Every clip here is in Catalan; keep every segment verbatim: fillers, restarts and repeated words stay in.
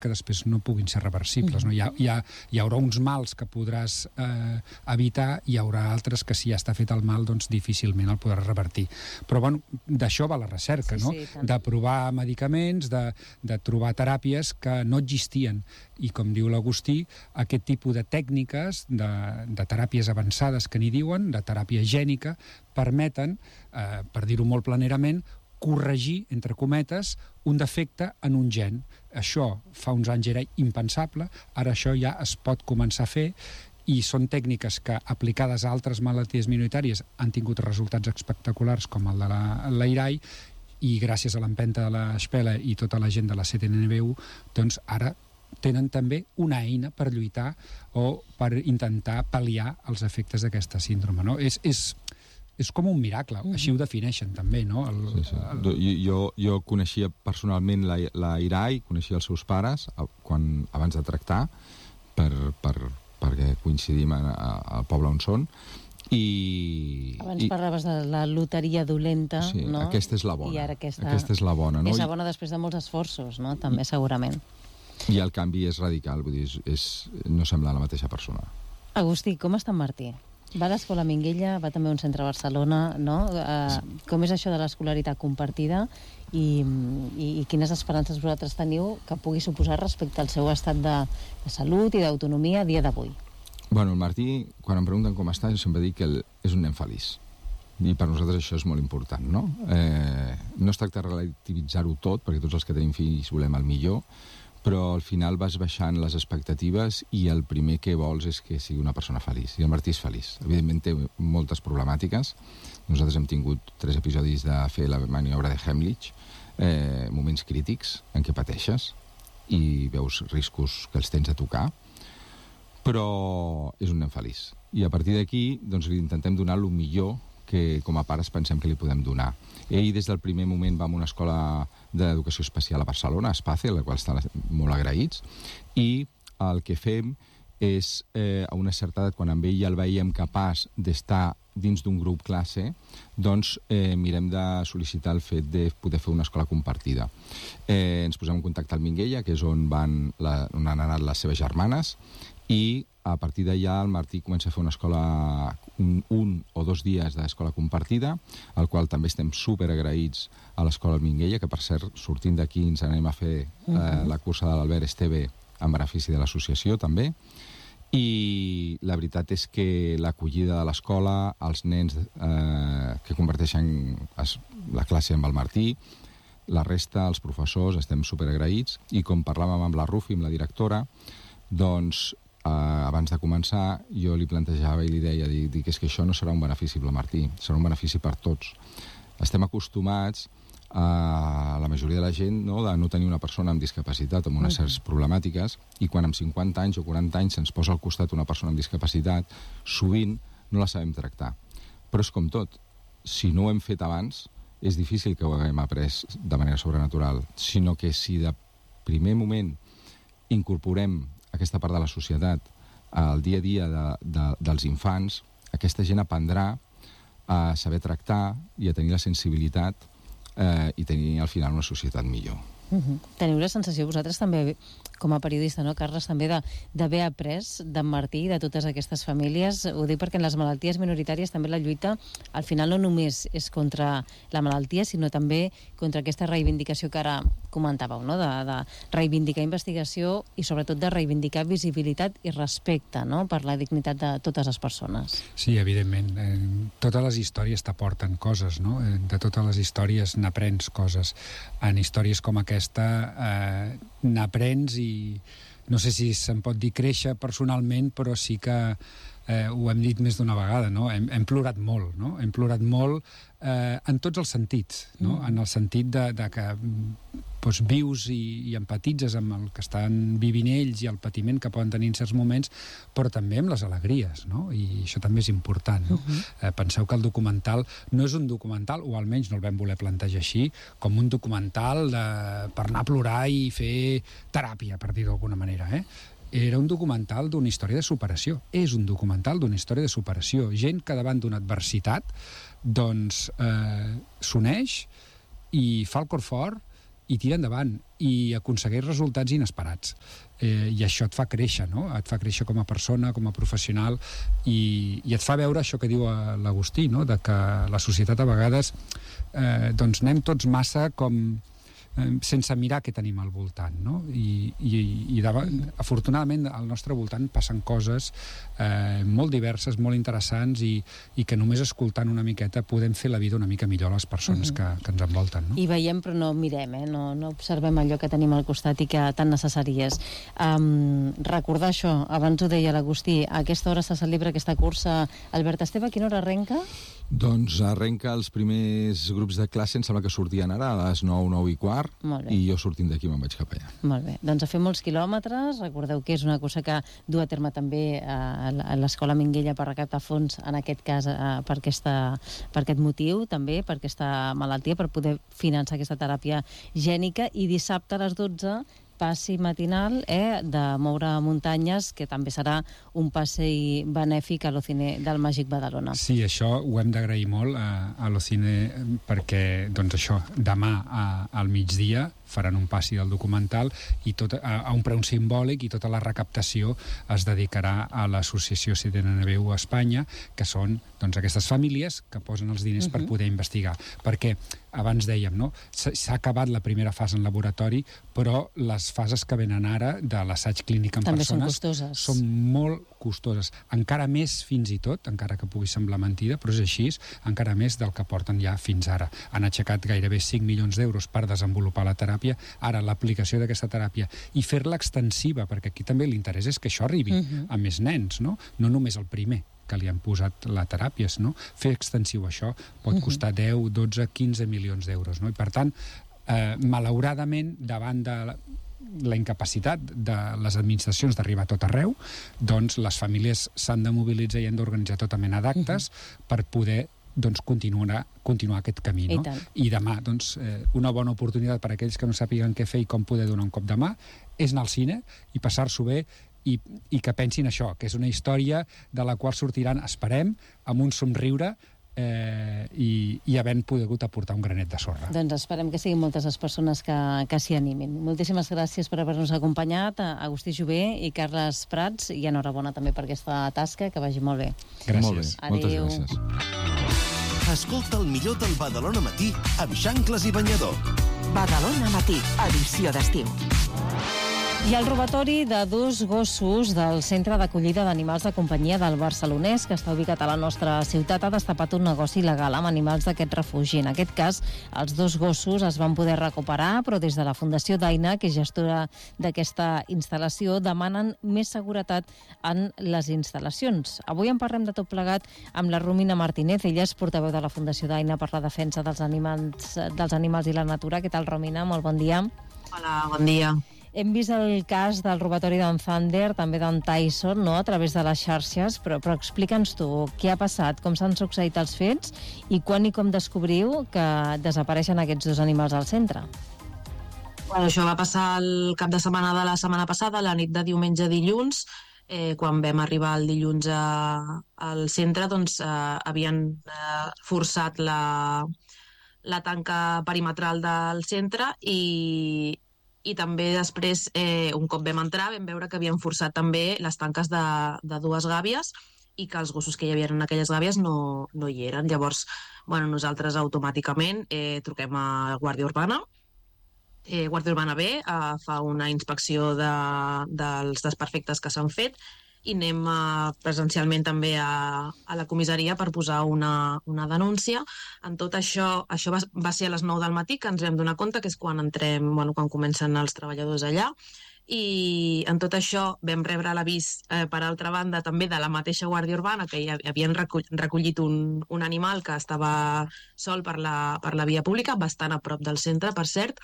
que després no puguin ser reversibles. No? Hi, ha, hi, ha, hi haurà uns mals que podràs eh, evitar, i hi haurà altres que si ja està fet el mal, doncs difícilment el podràs revertir. Però bueno, d'això va la recerca, sí, no? Sí, de provar medicaments, de, de trobar teràpies que no existien. I com diu l'Agustí, aquest tipus de tècniques, de, de teràpies avançades que n'hi diuen, de teràpia gènica, permeten, eh, per dir-ho molt planerament, corregir, entre cometes, un defecte en un gen. Això fa uns anys era impensable, ara això ja es pot començar a fer, i són tècniques que, aplicades a altres malalties minoritàries, han tingut resultats espectaculars, com el de la, la I R A I, i gràcies a l'empenta de la Spela i tota la gent de la C T N V U, doncs ara tenen també una eina per lluitar o per intentar pal·liar els efectes d'aquesta síndrome, no? És, és, és com un miracle, mm. així ho defineixen també, no? El, sí, sí. El... Jo, jo coneixia personalment la, la I R A I, coneixia els seus pares quan, abans de tractar, per, per, perquè coincidim al poble on són, i... Abans i, parlaves de la loteria dolenta, sí, no? Aquesta és la bona. I ara aquesta, aquesta és la bona, no? És la bona després de molts esforços, no? També, segurament. I el canvi és radical, vull dir, és, és, no sembla la mateixa persona. Agustí, com està en Martí? Va a l'escola Minguella, va també a un centre a Barcelona, no? Uh, com és això de l'escolaritat compartida i, i, i quines esperances vosaltres teniu que pugui suposar respecte al seu estat de, de salut i d'autonomia a dia d'avui? Bueno, el Martí, quan em pregunten com està, jo sempre dic que el, és un nen feliç. I per nosaltres això és molt important, no? Eh, no es tracta de relativitzar-ho tot, perquè tots els que tenim fills volem el millor, però al final vas baixant les expectatives i el primer que vols és que sigui una persona feliç. I el Martí és feliç. Evidentment té moltes problemàtiques. Nosaltres hem tingut tres episodis de fer la maniobra de Heimlich, eh, moments crítics en què pateixes i veus riscos que els tens a tocar, però és un nen feliç. I a partir d'aquí doncs, li intentem donar el millor que com a pares pensem que li podem donar. Ell des del primer moment va a una escola d'educació especial a Barcelona, a Espace, a la qual estan molt agraïts, i el que fem és, eh, a una certa edat, quan amb ell ja el veiem capaç d'estar dins d'un grup classe, doncs eh, mirem de sol·licitar el fet de poder fer una escola compartida. Eh, ens posem en contacte al Minguella, que és on, van la, on han anat les seves germanes, i a partir d'allà el Martí comença a fer una escola, un, un o dos dies d'escola compartida, al qual també estem superagraïts a l'escola Minguella, que per cert, sortint d'aquí ens anem a fer eh, la cursa de l'Albert Esteve en benefici de l'associació també, i la veritat és que l'acollida de l'escola, els nens eh, que converteixen es, la classe amb el Martí, la resta, els professors, estem superagraïts, i com parlàvem amb la Rufi, amb la directora, doncs eh, abans de començar jo li plantejava i li deia, dic, dic, és que això no serà un benefici per Martí, serà un benefici per tots. Estem acostumats a la majoria de la gent, no, de no tenir una persona amb discapacitat, amb unes certes problemàtiques, i quan amb cinquanta anys o quaranta anys se'ns posa al costat una persona amb discapacitat, sovint no la sabem tractar. Però és com tot, si no ho hem fet abans, és difícil que ho haguem après de manera sobrenatural, sinó que si de primer moment incorporem aquesta part de la societat al dia a dia de, de, dels infants, aquesta gent aprendrà a saber tractar i a tenir la sensibilitat eh, i tenir al final una societat millor. Uh-huh. Teniu la sensació, vosaltres també, com a periodista, no, Carles, també d'haver après d'en Martí i de totes aquestes famílies? Ho dic perquè en les malalties minoritàries també la lluita, al final no només és contra la malaltia, sinó també contra aquesta reivindicació que ara comentàveu, no? de, de reivindicar investigació i sobretot de reivindicar visibilitat i respecte, no? per la dignitat de totes les persones. Sí, evidentment. Eh, totes les històries t'aporten coses, no? Eh, de totes les històries n'aprens coses. En històries com aquesta eh, n'aprens i no sé si se'n pot dir créixer personalment, però sí que eh, ho hem dit més d'una vegada, no? Hem, hem plorat molt, no? Hem plorat molt eh, en tots els sentits, no? Mm. En el sentit de, de que doncs, vius i, i empatitzes amb el que estan vivint ells i el patiment que poden tenir en certs moments, però també amb les alegries, no? I això també és important, no? Uh-huh. eh, penseu que el documental no és un documental, o almenys no el vam voler plantejar així, com un documental de, per anar a plorar i fer teràpia, per dir d'alguna manera, eh? Era un documental d'una història de superació. És un documental d'una història de superació. Gent que davant d'una adversitat doncs eh, s'uneix i fa el cor fort i tira endavant i aconsegueix resultats inesperats. Eh, I això et fa créixer, no? Et fa créixer com a persona, com a professional, i, i et fa veure això que diu l'Agustí, no? De que la societat a vegades eh, doncs anem tots massa com sense mirar què tenim al voltant, no? I, i, i davant, afortunadament al nostre voltant passen coses eh, molt diverses, molt interessants i, i que només escoltant una miqueta podem fer la vida una mica millor a les persones que, que ens envolten, no? I veiem però no mirem, eh? no, no observem allò que tenim al costat i que tan necessari és. Um, recordar això, abans ho deia l'Agustí, a aquesta hora se celebra aquesta cursa. Albert Esteve, a quina hora arrenca? Doncs arrenca els primers grups de classe, em sembla que sortien ara a les nou, nou i quart, i jo sortint d'aquí me'n vaig cap allà. Molt bé, doncs a fer molts quilòmetres. Recordeu que és una cursa que du a terme també a l'Escola Minguella per recaptar fons, en aquest cas per, aquesta, per aquest motiu, també per aquesta malaltia, per poder finançar aquesta teràpia gènica, i dissabte a les dotze passi matinal eh, de moure muntanyes, que també serà un passeig benèfic a l'Ocine del Màgic Badalona. Sí, això ho hem d'agrair molt a, a l'Ocine, perquè doncs això, demà a, al migdia faran un passi del documental i tot, a, a un preu simbòlic, i tota la recaptació es dedicarà a l'associació C D N B U a Espanya, que són doncs, aquestes famílies que posen els diners uh-huh. per poder investigar. Perquè abans dèiem, no? S'ha acabat la primera fase en laboratori, però les fases que venen ara de l'assaig clínic en també persones són costoses. Són molt costoses. Encara més, fins i tot, encara que pugui semblar mentida, però és així, encara més del que porten ja fins ara. Han aixecat gairebé cinc milions d'euros per desenvolupar la teràpia, ara l'aplicació d'aquesta teràpia, i fer-la extensiva, perquè aquí també l'interès és que això arribi uh-huh. a més nens, no? No només el primer que li han posat la teràpia, no? Fer extensiu això pot costar deu, dotze, quinze milions d'euros, no? I per tant, eh, malauradament, davant de la, la incapacitat de les administracions d'arribar a tot arreu, doncs les famílies s'han de mobilitzar i han d'organitzar tota mena d'actes uh-huh. per poder doncs, continuar, continuar aquest camí. No? I, I demà, doncs, eh, una bona oportunitat per a aquells que no sàpiguen què fer i com poder donar un cop de mà és anar al cine i passar-s'ho bé, i, i que pensin això, que és una història de la qual sortiran, esperem, amb un somriure eh, i, i havent pogut aportar un granet de sorra. Doncs esperem que siguin moltes les persones que, que s'hi animin. Moltíssimes gràcies per haver-nos acompanyat, Agustí Jové i Carles Prats, i enhorabona també per aquesta tasca, que vagi molt bé. Gràcies. Molt bé. Adéu. Moltes gràcies. Escolta el millor del Badalona Matí amb Xancles i Banyador. Badalona Matí, edició d'estiu. I el robatori de dos gossos del Centre d'Acollida d'Animals de Companyia del Barcelonès, que està ubicat a la nostra ciutat, ha destapat un negoci il·legal amb animals d'aquest refugi. En aquest cas, els dos gossos es van poder recuperar, però des de la Fundació Daina, que és gestora d'aquesta instal·lació, demanen més seguretat en les instal·lacions. Avui en parlem de tot plegat amb la Romina Martínez. Ella és portaveu de la Fundació Daina per la defensa dels animals, dels animals i la natura. Què tal, Romina? Molt bon dia. Hola, bon dia. Hem vist el cas del robatori d'en Thunder, també d'en Tyson, no?, a través de les xarxes, però, però explica'ns tu què ha passat, com s'han succeït els fets i quan i com descobriu que desapareixen aquests dos animals al centre. Bueno, això va passar el cap de setmana de la setmana passada, la nit de diumenge a dilluns. Eh, quan vam arribar el dilluns a, al centre, doncs eh, havien eh, forçat la, la tanca perimetral del centre i i també després, eh, un cop vam entrar, vam veure que havien forçat també les tanques de, de dues gàbies i que els gossos que hi havia en aquelles gàbies no, no hi eren. Llavors, bueno, nosaltres automàticament eh, truquem a Guàrdia Urbana. Eh, Guàrdia Urbana ve, eh, fa una inspecció de, dels desperfectes que s'han fet i anem uh, presencialment també a, a la comissaria per posar una, una denúncia. En tot això, això va, va ser a les nou del matí que ens vam donar compte, que és quan entrem, bueno, quan comencen els treballadors allà, i en tot això vam rebre l'avís, eh, per altra banda, també de la mateixa Guàrdia Urbana, que hi havien recollit un, un animal que estava sol per la, per la via pública, bastant a prop del centre, per cert,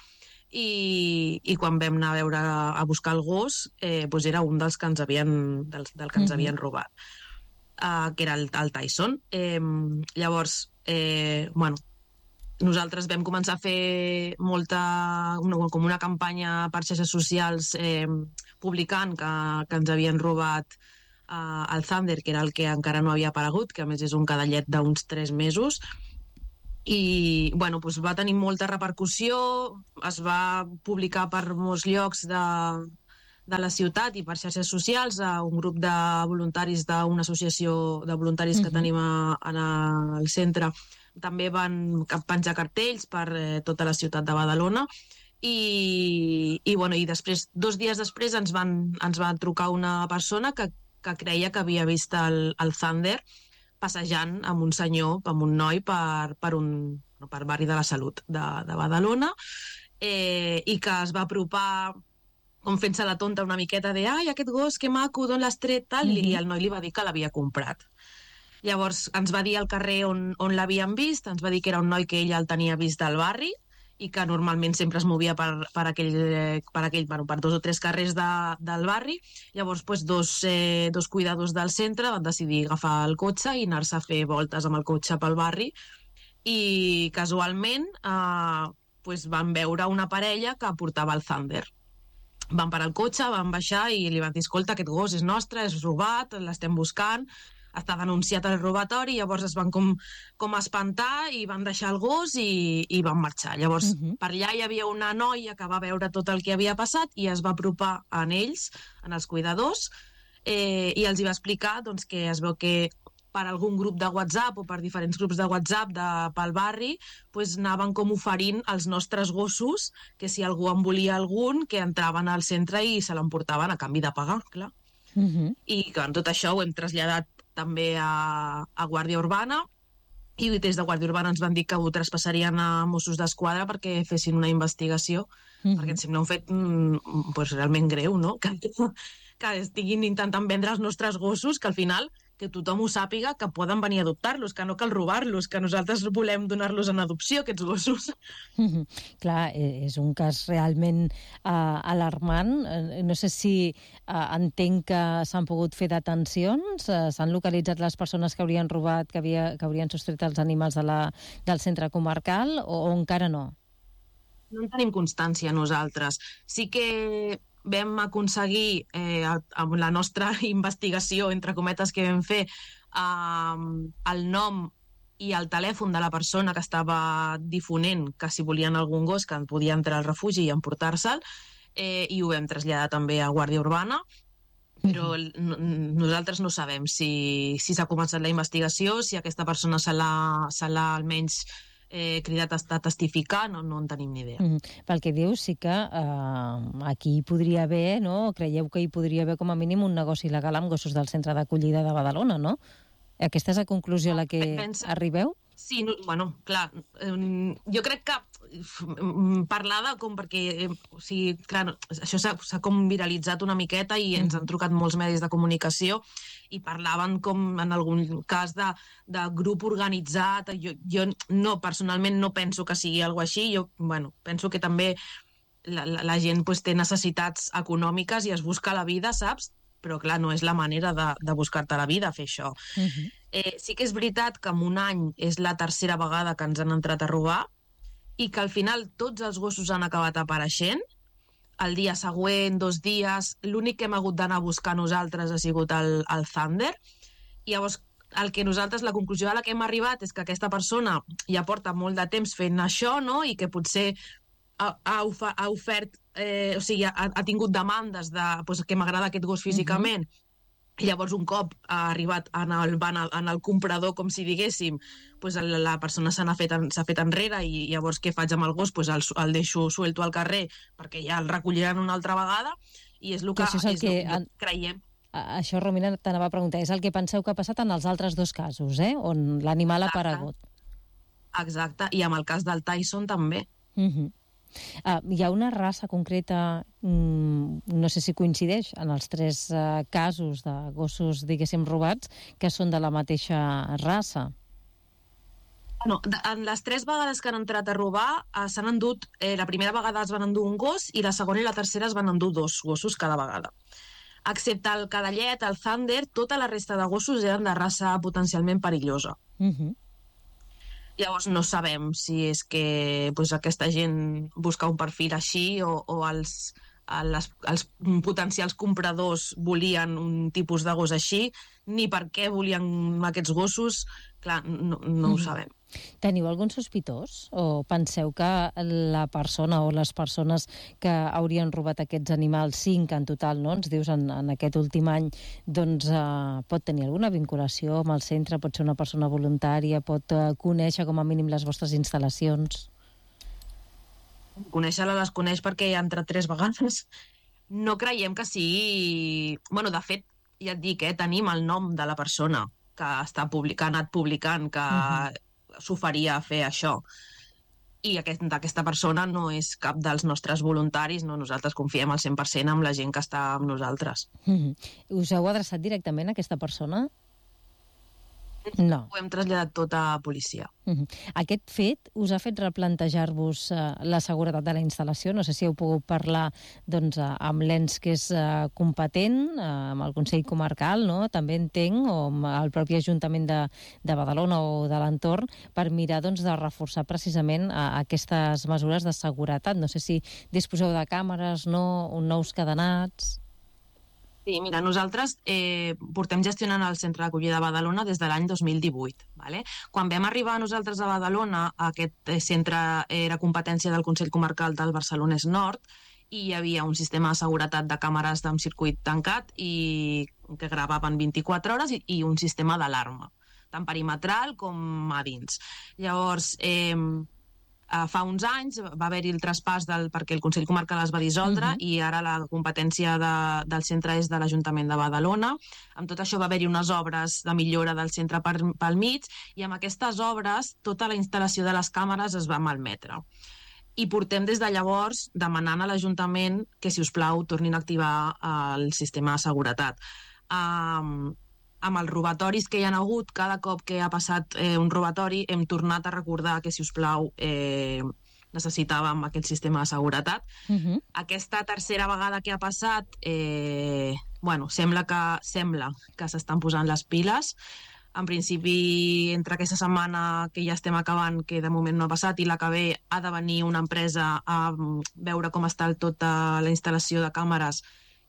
I, i quan vam anar a veure a buscar el gos, eh, doncs era un dels que ens havien, dels, del que ens havien robat, uh, que era el, el Tyson. Eh, llavors, eh, bueno, nosaltres vam començar a fer molta, una, com una campanya per xarxes socials eh, publicant que, que ens havien robat uh, el Thunder, que era el que encara no havia aparegut, que a més és un cadallet d'uns tres mesos, i bueno, doncs va tenir molta repercussió, es va publicar per molts llocs de, de la ciutat i per xarxes socials, a un grup de voluntaris d'una associació de voluntaris que uh-huh. tenim a, a, al centre. També van penjar cartells per eh, tota la ciutat de Badalona i, i, bueno, i després, dos dies després ens, van, ens va trucar una persona que, que creia que havia vist el, el Thunder passejant amb un senyor, amb un noi per, per un per barri de la Salut de, de Badalona eh, i que es va apropar com fent-se la tonta una miqueta de ai, aquest gos, que maco, d'on l'has tret, tal, mm-hmm. i el noi li va dir que l'havia comprat. Llavors ens va dir al carrer on, on l'havien vist, ens va dir que era un noi que ella el tenia vist del barri i que normalment sempre es movia per, per aquell, per, aquell bueno, per dos o tres carrers de, del barri. Llavors pues, dos, eh, dos cuidadors del centre van decidir agafar el cotxe i anar-se a fer voltes amb el cotxe pel barri i casualment eh, pues, van veure una parella que portava el Thunder. Van parar el cotxe, van baixar i li van dir escolta, aquest gos és nostre, és robat, l'estem buscant, està denunciat el robatori, llavors es van com, com espantar i van deixar el gos i, i van marxar. Llavors, uh-huh. per allà hi havia una noia que va veure tot el que havia passat i es va apropar a ells, en els cuidadors, eh, i els hi va explicar doncs, que es veu que per algun grup de WhatsApp o per diferents grups de WhatsApp de, pel barri pues, anaven com oferint els nostres gossos que si algú en volia algun, que entraven al centre i se l'emportaven a canvi de pagar, clar. Uh-huh. I que en tot això ho hem traslladat també a, a Guàrdia Urbana i des de Guàrdia Urbana ens van dir que ho traspassarien a Mossos d'Esquadra perquè fessin una investigació, mm-hmm. perquè ens sembla un fet mm, pues, realment greu, no? Que, que estiguin intentant vendre els nostres gossos, que al final que tothom ho sàpiga, que poden venir a adoptar-los, que no cal robar-los, que nosaltres volem donar-los en adopció, aquests gossos. Mm-hmm. Clar, és un cas realment uh, alarmant. Uh, no sé si uh, entenc que s'han pogut fer detencions, uh, s'han localitzat les persones que haurien robat, que, havia, que haurien sostret els animals de la, del centre comarcal, o, o encara no? No en tenim constància nosaltres. Sí que vam aconseguir, eh, amb la nostra investigació, entre cometes, que vam fer, eh, el nom i el telèfon de la persona que estava difonent que si volien algun gos que podia entrar al refugi i emportar-se'l, eh, i ho vam traslladar també a Guàrdia Urbana, però no, nosaltres no sabem si, si s'ha començat la investigació, si aquesta persona se l'ha, se l'ha almenys Eh, cridat a estar testificar, no, no en tenim ni idea. Mm. Pel que dius, sí que eh, aquí hi podria haver, no? Creieu que hi podria haver com a mínim un negoci legal amb gossos del centre d'acollida de Badalona, no? Aquesta és la conclusió a la que Pensa... arribeu? Sí, no, bueno, clar, eh, jo crec que parlada com perquè, o sigui, clar, això s'ha com viralitzat una miqueta i ens han trucat molts medis de comunicació i parlaven com en algun cas de, de grup organitzat. Jo, jo no, personalment no penso que sigui alguna cosa així. Jo, bueno, penso que també la, la, la gent pues, té necessitats econòmiques i es busca la vida, saps? Però clar, no és la manera de, de buscar-te la vida fer això. Uh-huh. eh, sí que és veritat que en un any és la tercera vegada que ens han entrat a robar i que al final tots els gossos han acabat apareixent. El dia següent, dos dies, l'únic que hem hagut d'anar a buscar nosaltres ha sigut el, el Thunder. I llavors, el que nosaltres, la conclusió a la que hem arribat és que aquesta persona ja porta molt de temps fent això, no? I que potser ha, ha, ofer, ha ofert, eh, o sigui, ha, ha tingut demandes de pues, que m'agrada aquest gos físicament. Uh-huh. I llavors un cop ha arribat en el, en el comprador, com si diguéssim, pues la, la persona s'ha fet, fet enrere i llavors què faig amb el gos? Pues el, el deixo suelto al carrer perquè ja el recolliran una altra vegada i és el que, és el és que, el que en... creiem. Això, Romina, t'anava a preguntar, és el que penseu que ha passat en els altres dos casos, eh? On l'animal ha aparegut. Exacte, i amb el cas del Tyson també. Uh-huh. Uh, hi ha una raça concreta, mm, no sé si coincideix, en els tres uh, casos de gossos, diguéssim, robats, que són de la mateixa raça? No, en les tres vegades que han entrat a robar eh, s'han endut, eh, la primera vegada es van endur un gos i la segona i la tercera es van endur dos gossos cada vegada. Excepte el cadallet, el Thunder, tota la resta de gossos eren de raça potencialment perillosa. Uh-huh. Llavors no sabem si és que pues, aquesta gent busca un perfil així o, o els, els, els potencials compradors volien un tipus de gos així, ni per què volien aquests gossos, clar, no, no ho sabem. Teniu algun sospitós? O penseu que la persona o les persones que haurien robat aquests animals, cinc en total, no? Ens dius en, en aquest últim any, doncs eh, pot tenir alguna vinculació amb el centre, pot ser una persona voluntària, pot eh, conèixer com a mínim les vostres instal·lacions? Conèixer-la les coneix perquè hi ha entrat tres vegades. No creiem que sigui... Bueno, de fet, ja et dic, eh, tenim el nom de la persona que està public... que ha anat publicant, que uh-huh. s'oferia a fer això. I aquest, aquesta persona no és cap dels nostres voluntaris, no? Nosaltres confiem al cent per cent en la gent que està amb nosaltres. Uh-huh. Us heu adreçat directament a aquesta persona? No. Ho hem traslladat tot a policia. Uh-huh. Aquest fet us ha fet replantejar-vos uh, la seguretat de la instal·lació? No sé si heu pogut parlar doncs, uh, amb l'ens que és uh, competent, uh, amb el Consell Comarcal, no? També entenc, o amb el propi Ajuntament de, de Badalona o de l'entorn, per mirar doncs, de reforçar precisament uh, aquestes mesures de seguretat. No sé si disposeu de càmeres, no, nous cadenats... Sí, mira, nosaltres eh, portem gestionant el centre d'acollida de Badalona des de l'any dos mil divuit. Vale? Quan vam arribar nosaltres a Badalona, aquest centre era competència del Consell Comarcal del Barcelonès Nord i hi havia un sistema de seguretat de càmeres amb circuit tancat i que gravaven vint-i-quatre hores i, i un sistema d'alarma, tant perimetral com a dins. Llavors, eh, Uh, fa uns anys va haver-hi el traspàs del, perquè el Consell Comarcal es va dissoldre uh-huh. i ara la competència de, del centre és de l'Ajuntament de Badalona. Amb tot això va haver-hi unes obres de millora del centre per, pel mig i amb aquestes obres tota la instal·lació de les càmeres es va malmetre. I portem des de llavors demanant a l'Ajuntament que, si us plau, tornin a activar uh, el sistema de seguretat. Um, amb els robatoris que hi ha hagut, cada cop que ha passat eh, un robatori, hem tornat a recordar que, si us plau, eh, necessitàvem aquest sistema de seguretat. Uh-huh. Aquesta tercera vegada que ha passat, eh, bueno, sembla que sembla que s'estan posant les piles. En principi, entre aquesta setmana que ja estem acabant, que de moment no ha passat, i la que ve ha de venir una empresa a veure com està tota la instal·lació de càmeres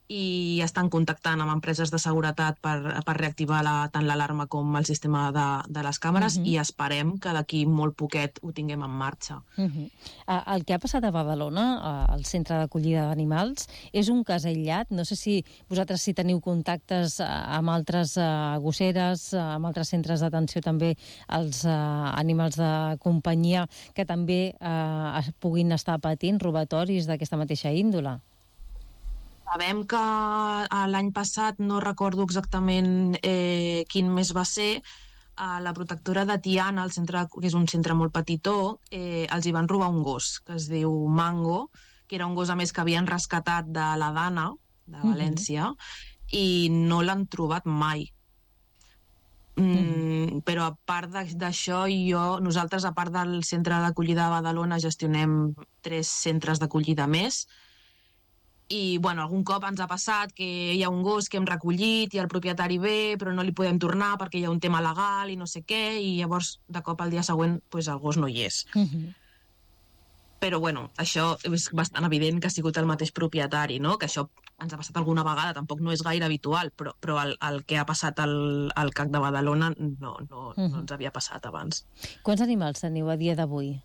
i estan contactant amb empreses de seguretat per, per reactivar la, tant l'alarma com el sistema de, de les càmeres uh-huh. i esperem que d'aquí molt poquet ho tinguem en marxa. Uh-huh. Uh, el que ha passat a Badalona, uh, al centre d'acollida d'animals, és un cas aïllat? No sé si vosaltres si teniu contactes uh, amb altres uh, gosseres, uh, amb altres centres d'atenció també als uh, animals de companyia que també uh, puguin estar patint robatoris d'aquesta mateixa índole. Sabem que l'any passat, no recordo exactament eh, quin mes va ser, a la protectora de Tiana, el centre, que és un centre molt petitó, eh, els hi van robar un gos, que es diu Mango, que era un gos, a més, que havien rescatat de la Dana, de València, uh-huh. i no l'han trobat mai. Mm, uh-huh. Però a part d'això, jo, nosaltres, a part del centre d'acollida de Badalona, gestionem tres centres d'acollida més, i bueno, algun cop ens ha passat que hi ha un gos que hem recollit i el propietari ve, però no li podem tornar perquè hi ha un tema legal i no sé què, i llavors de cop al dia següent pues, el gos no hi és. Uh-huh. Però bueno, això és bastant evident que ha sigut el mateix propietari, no? Que això ens ha passat alguna vegada, tampoc no és gaire habitual, però, però el, el que ha passat al, al C A C de Badalona no, no, uh-huh. no ens havia passat abans. Quants animals teniu a dia d'avui?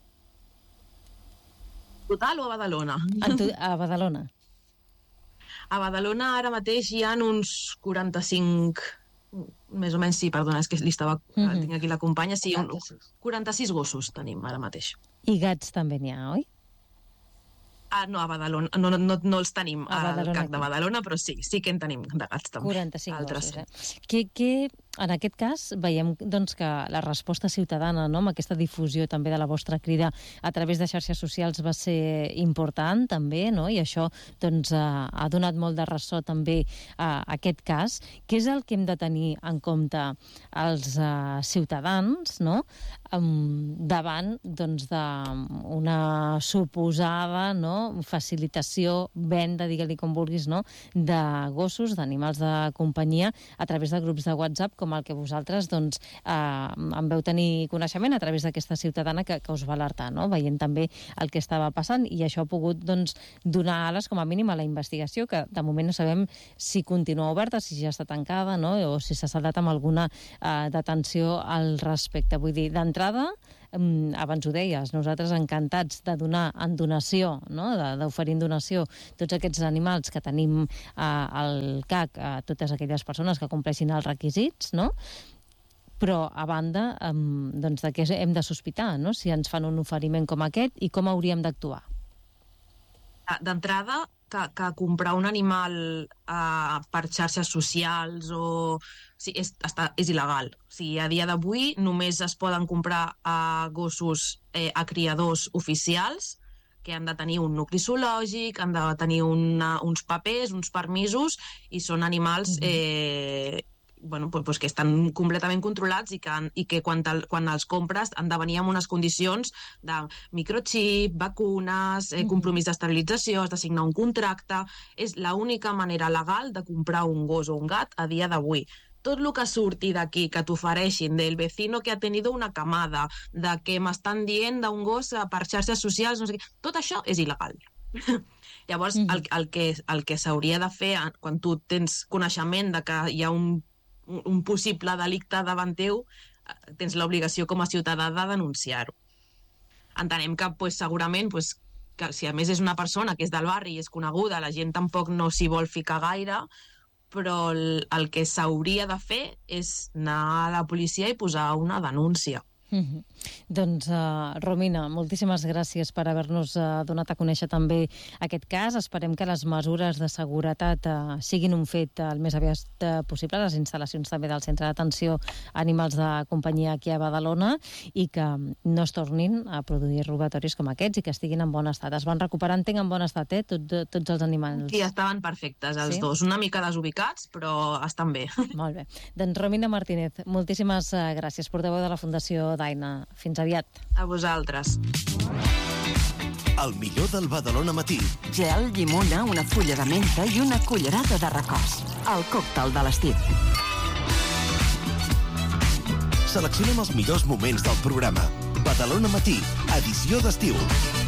Total o a Badalona? En tu, a Badalona. A Badalona ara mateix hi ha uns quaranta-cinc, més o menys, sí, perdona, és que li estava, mm-hmm. tinc aquí la companya, sí, quaranta-sis. quaranta-sis gossos tenim ara mateix. I gats també n'hi ha, oi? Ah, no, a Badalona, no, no, no, no els tenim al C A C de Badalona, però sí, sí que en tenim de gats també. quaranta-cinc gossos, eh? Que, que, en aquest cas, veiem doncs, que la resposta ciutadana, no?, amb aquesta difusió també de la vostra crida a través de xarxes socials va ser important, també, no?, i això doncs, ha, ha donat molt de ressò també a aquest cas. Què és el que hem de tenir en compte els uh, ciutadans, no?, um, davant doncs, d'una suposada, no?, facilitació, venda, digue-li com vulguis, no?, de gossos, d'animals de companyia, a través de grups de WhatsApp, com el que vosaltres doncs, eh, en veu tenir coneixement a través d'aquesta ciutadana que, que us va alertar, no?, veient també el que estava passant, i això ha pogut doncs, donar ales com a mínim a la investigació, que de moment no sabem si continua oberta, si ja està tancada, no?, o si s'ha saldat amb alguna eh, detenció al respecte. Vull dir, d'entrada, abans ho deies, nosaltres encantats de donar en donació, no? d'oferir en donació tots aquests animals que tenim al C A C a totes aquelles persones que compleixin els requisits, no? Però, a banda, doncs, de què hem de sospitar, no? Si ens fan un oferiment com aquest i com hauríem d'actuar. D'entrada, que, que comprar un animal eh, per xarxes socials o... Sí, és, està, és il·legal. O sigui, a dia d'avui només es poden comprar eh, gossos eh, a criadors oficials que han de tenir un nucli zoològic, han de tenir una, uns papers, uns permisos, i són animals eh, bueno, pues, pues que estan completament controlats i que, i que quan, te, quan els compres han de venir amb unes condicions de microchip, vacunes, eh, compromís d'esterilització, has de signar un contracte. És l'única manera legal de comprar un gos o un gat a dia d'avui. Tot el que surti d'aquí, que t'ofereixin del vecino que ha tenido una camada, de que m'estan dient d'un gos per xarxes socials, no sé què, tot això és il·legal. Llavors, mm-hmm. el, el que, el que s'hauria de fer quan tu tens coneixement de que hi ha un un possible delicte davant teu, tens l'obligació com a ciutadà de denunciar-ho. Entenem que pues, segurament, pues, que si a més és una persona que és del barri i és coneguda, la gent tampoc no s'hi vol ficar gaire, però el, el que s'hauria de fer és anar a la policia i posar una denúncia. Mm-hmm. Doncs, uh, Romina, moltíssimes gràcies per haver-nos uh, donat a conèixer també aquest cas. Esperem que les mesures de seguretat uh, siguin un fet uh, el més aviat uh, possible, les instal·lacions també del Centre d'Atenció a Animals de Companyia aquí a Badalona, i que no es tornin a produir robatoris com aquests i que estiguin en bon estat. Es van recuperar, entenc, en bon estat, eh, tot, tots els animals. Sí, estaven perfectes, els sí? dos. Una mica desubicats, però estan bé. Molt bé. Doncs, Romina Martínez, moltíssimes uh, gràcies, portaveu de la Fundació Daina. Fins aviat. A vosaltres. El millor del Badalona Matí. Gel, llimona, una fulla de menta i una cullerada de recòs. El còctel de l'estiu. Seleccionem els millors moments del programa. Badalona Matí, edició d'estiu.